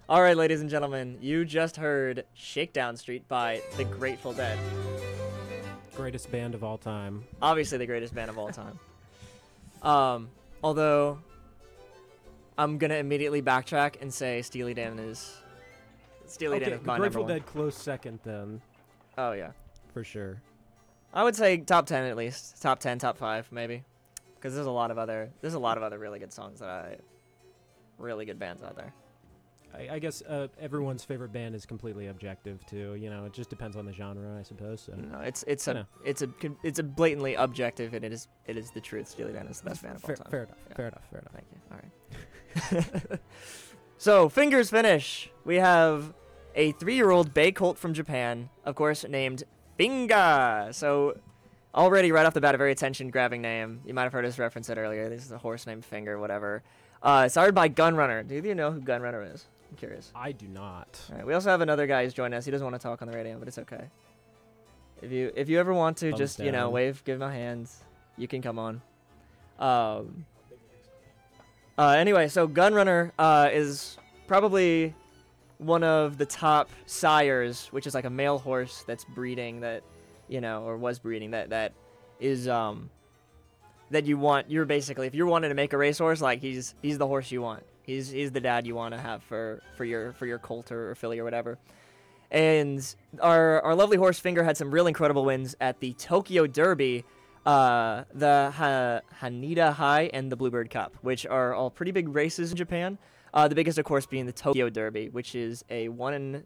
All right, ladies and gentlemen, you just heard Shakedown Street by The Grateful Dead. Greatest band of all time. Obviously the greatest band of all time. Although I'm going to immediately backtrack and say Steely Dan is my Grateful number one. Dead close second then, Oh, yeah. for sure. I would say top 10 at least. Top 10, top 5 maybe. Because there's a lot of other really good songs really good bands out there. I guess everyone's favorite band is completely objective too. You know, it just depends on the genre, I suppose. So. No, it's a blatantly objective, and it is the truth. Steely Dan is the best band of all time. Fair enough. Yeah. Fair enough. Thank you. All right. So fingers finish. We have a 3-year-old bay colt from Japan, of course, named Finga. So already right off the bat, a very attention-grabbing name. You might have heard us reference it earlier. This is a horse named Finger, whatever. Started by Gunrunner. Do you know who Gunrunner is? I'm curious. I do not. All right, we also have another guy who's joining us. He doesn't want to talk on the radio, but it's okay. If you ever want to, Thumbs just down. wave, give him a hand. You can come on. Anyway, so Gunrunner is probably one of the top sires, which is like a male horse that's breeding that, or was breeding that is that you want. You're basically, if you're wanting to make a racehorse, like he's the horse you want. He's the dad you want to have for your colt or filly or whatever. And our lovely horse Finger had some real incredible wins at the Tokyo Derby, the Haneda High, and the Bluebird Cup, which are all pretty big races in Japan. The biggest, of course, being the Tokyo Derby, which is a 1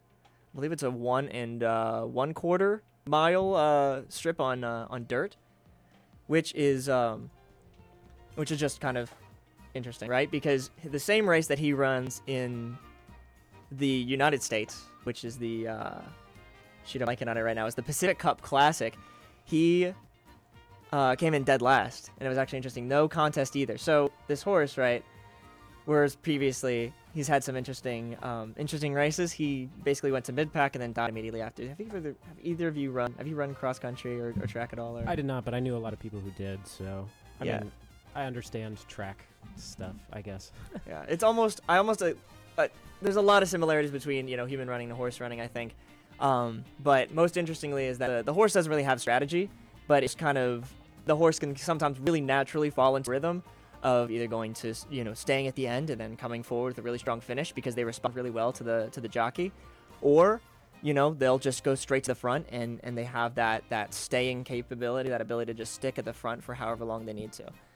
1/4 mile strip on dirt, which is just kind of interesting, right? Because the same race that he runs in the United States, which is the I'm blanking on it right now, is the Pacific Cup Classic. He came in dead last, and it was actually interesting. No contest either. So this horse, right, whereas previously he's had some interesting races, he basically went to mid-pack and then died immediately after. Have either of you run cross country or track at all? Or? I did not, but I knew a lot of people who did, so I Yeah. mean, I understand track stuff, I guess. Yeah, it's almost there's a lot of similarities between human running and horse running, I think. But most interestingly is that the horse doesn't really have strategy, but it's kind of, the horse can sometimes really naturally fall into rhythm of either going to staying at the end and then coming forward with a really strong finish because they respond really well to the jockey, or they'll just go straight to the front and they have that staying capability, that ability to just stick at the front for however long they need to.